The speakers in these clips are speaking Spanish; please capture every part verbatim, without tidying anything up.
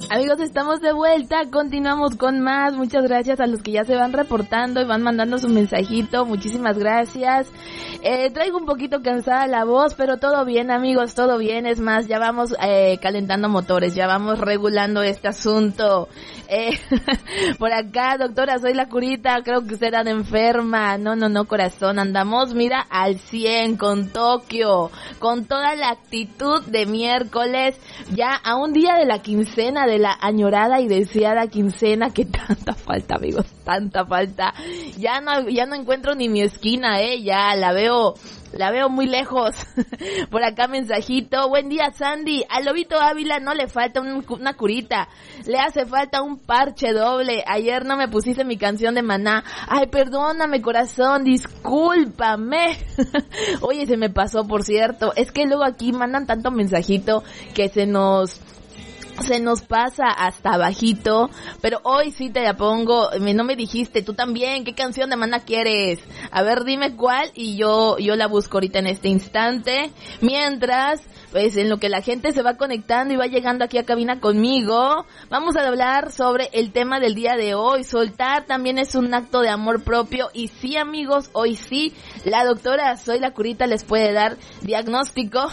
Amigos, estamos de vuelta, continuamos con más. Muchas gracias a los que ya se van reportando y van mandando su mensajito, muchísimas gracias. Eh, traigo un poquito cansada la voz, pero todo bien, amigos, todo bien. Es más, ya vamos eh, calentando motores, ya vamos regulando este asunto. Eh, por acá, doctora, soy la curita, creo que usted anda enferma. No, no, no, corazón, andamos, mira, al cien con Tokio, con toda la actitud de miércoles, ya a un día de la quincena de la añorada y deseada quincena, que tanta falta, amigos, tanta falta. Ya no, ya no encuentro ni mi esquina, eh, ya la veo, la veo muy lejos. Por acá mensajito, buen día Sandy, al Lobito Ávila no le falta un, una curita, le hace falta un parche doble. Ayer no me pusiste mi canción de Maná. Ay, perdóname, corazón, discúlpame. Oye, se me pasó, por cierto, es que luego aquí mandan tanto mensajito que se nos... se nos pasa hasta abajito, pero hoy sí te la pongo. No me dijiste, tú también, ¿qué canción de Maná quieres? A ver, dime cuál y yo yo la busco ahorita en este instante. Mientras, pues en lo que la gente se va conectando y va llegando aquí a cabina conmigo, vamos a hablar sobre el tema del día de hoy. Soltar también es un acto de amor propio. Y sí, amigos, hoy sí, la doctora Soy la Curita les puede dar diagnóstico.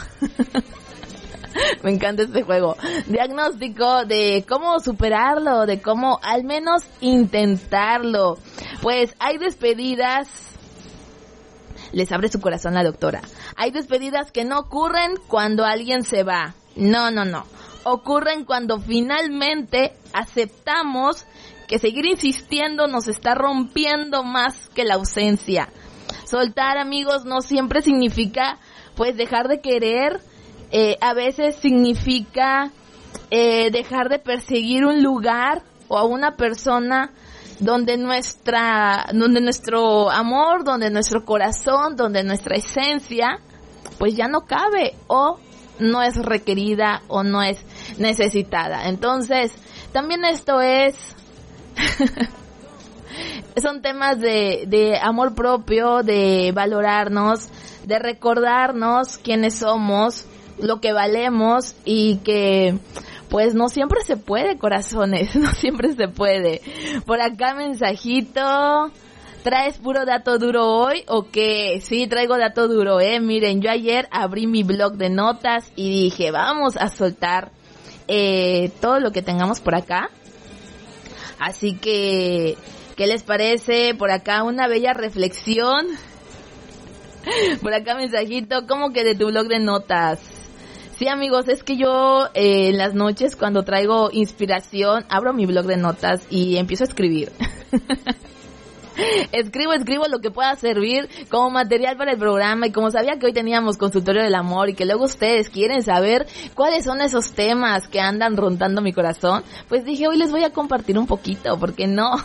Me encanta este juego. Diagnóstico de cómo superarlo, de cómo al menos intentarlo. Pues hay despedidas, les abre su corazón la doctora. Hay despedidas que no ocurren cuando alguien se va. No, no, no. Ocurren cuando finalmente aceptamos que seguir insistiendo nos está rompiendo más que la ausencia. Soltar, amigos, no siempre significa pues dejar de querer. Eh, a veces significa eh, dejar de perseguir un lugar o a una persona donde nuestra, donde nuestro amor, donde nuestro corazón, donde nuestra esencia, pues ya no cabe o no es requerida o no es necesitada. Entonces, también esto es, son temas de, de amor propio, de valorarnos, de recordarnos quiénes somos, lo que valemos y que pues no siempre se puede, corazones, no siempre se puede. Por acá mensajito, ¿traes puro dato duro hoy o qué? Sí, traigo dato duro, eh, miren, yo ayer abrí mi blog de notas y dije, vamos a soltar eh, todo lo que tengamos por acá. Así que, ¿qué les parece? Por acá una bella reflexión. Por acá mensajito, ¿cómo que de tu blog de notas? Sí, amigos, es que yo eh, en las noches cuando traigo inspiración abro mi blog de notas y empiezo a escribir. Escribo, escribo lo que pueda servir como material para el programa, y como sabía que hoy teníamos consultorio del amor y que luego ustedes quieren saber cuáles son esos temas que andan rondando mi corazón, pues dije, hoy les voy a compartir un poquito, ¿por qué no?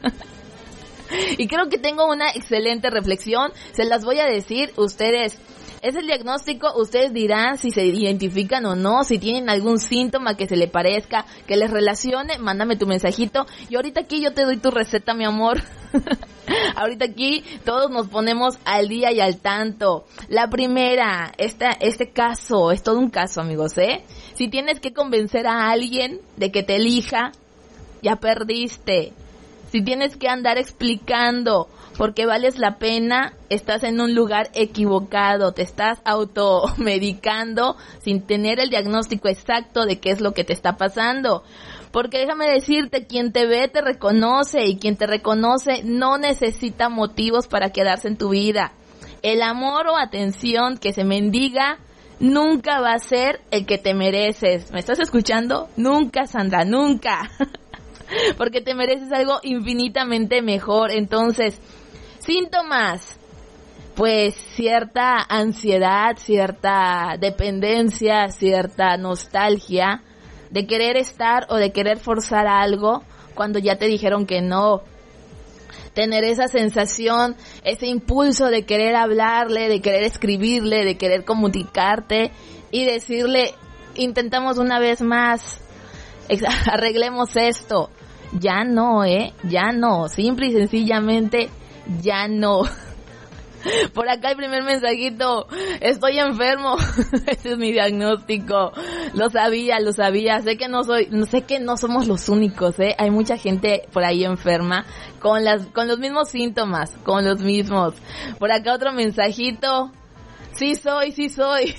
Y creo que tengo una excelente reflexión, se las voy a decir, ustedes, es el diagnóstico, ustedes dirán si se identifican o no, si tienen algún síntoma que se le parezca, que les relacione, mándame tu mensajito, y ahorita aquí yo te doy tu receta, mi amor. Ahorita aquí todos nos ponemos al día y al tanto. La primera, esta, este caso, es todo un caso, amigos, ¿eh? Si tienes que convencer a alguien de que te elija, ya perdiste. Si tienes que andar explicando por qué vales la pena, estás en un lugar equivocado, te estás automedicando sin tener el diagnóstico exacto de qué es lo que te está pasando. Porque déjame decirte, quien te ve te reconoce, y quien te reconoce no necesita motivos para quedarse en tu vida. El amor o atención que se mendiga nunca va a ser el que te mereces. ¿Me estás escuchando? Nunca, Sandra, nunca. Porque te mereces algo infinitamente mejor. Entonces, síntomas, pues cierta ansiedad, cierta dependencia, cierta nostalgia de querer estar o de querer forzar algo cuando ya te dijeron que no. Tener esa sensación, ese impulso de querer hablarle, de querer escribirle, de querer comunicarte y decirle, intentamos una vez más, arreglemos esto. Ya no, eh, ya no, simple y sencillamente ya no. Por acá el primer mensajito, estoy enfermo. Ese es mi diagnóstico. Lo sabía, lo sabía. Sé que no soy, sé que no somos los únicos, eh. Hay mucha gente por ahí enferma con las, con los mismos síntomas, con los mismos. Por acá otro mensajito. Sí soy, sí soy.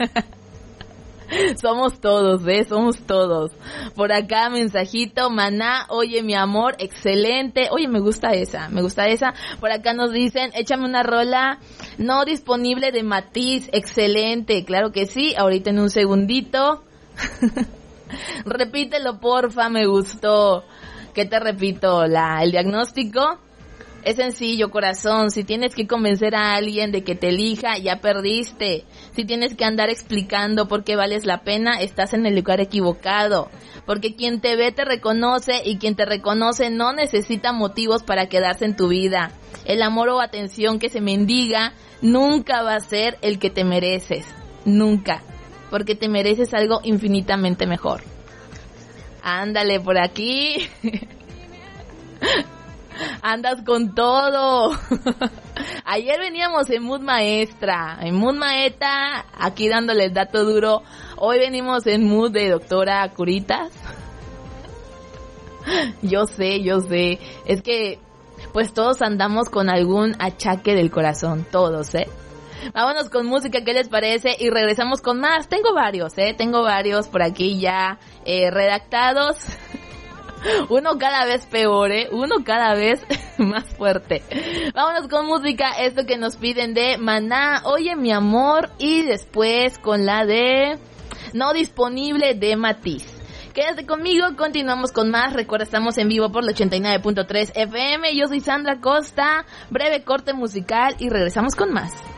Somos todos, ¿ves? Somos todos. Por acá, mensajito, Maná, oye, mi amor, excelente. Oye, me gusta esa, me gusta esa. Por acá nos dicen, échame una rola no disponible de Matiz, excelente. Claro que sí, ahorita en un segundito. Repítelo, porfa, me gustó. ¿Qué te repito? La, el diagnóstico. Es sencillo, corazón. Si tienes que convencer a alguien de que te elija, ya perdiste. Si tienes que andar explicando por qué vales la pena, estás en el lugar equivocado. Porque quien te ve te reconoce y quien te reconoce no necesita motivos para quedarse en tu vida. El amor o atención que se mendiga nunca va a ser el que te mereces. Nunca. Porque te mereces algo infinitamente mejor. Ándale por aquí. Andas con todo. Ayer veníamos en mood maestra, en mood maeta, aquí dándole el dato duro. Hoy venimos en mood de doctora Curitas. Yo sé, yo sé. Es que, pues todos andamos con algún achaque del corazón, todos, ¿eh? Vámonos con música, ¿qué les parece? Y regresamos con más. Tengo varios, ¿eh? Tengo varios por aquí ya eh, redactados. Uno cada vez peor, ¿eh? Uno cada vez más fuerte. Vámonos con música, esto que nos piden de Maná, oye mi amor, y después con la de no disponible de Matiz. Quédate conmigo, continuamos con más. Recuerda, estamos en vivo por la ochenta y nueve punto tres F M. Yo soy Sandra Costa, breve corte musical y regresamos con más.